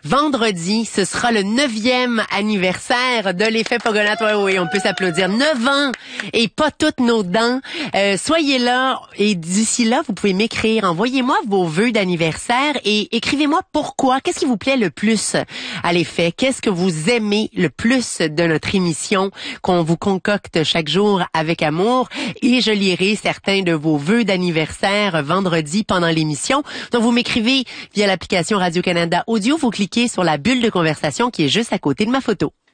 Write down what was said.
Vendredi, ce sera le 9e anniversaire de l'effet Pogonato. Oui, on peut s'applaudir. 9 ans et pas toutes nos dents. Soyez là et d'ici là, vous pouvez m'écrire. Envoyez-moi vos vœux d'anniversaire et écrivez-moi pourquoi. Qu'est-ce qui vous plaît le plus à l'effet? Qu'est-ce que vous aimez le plus de notre émission qu'on vous concocte chaque jour avec amour? Et je lirai certains de vos vœux d'anniversaire vendredi pendant l'émission. Donc, vous m'écrivez via l'application Radio-Canada Audio. Vous cliquez sur la bulle de conversation qui est juste à côté de ma photo.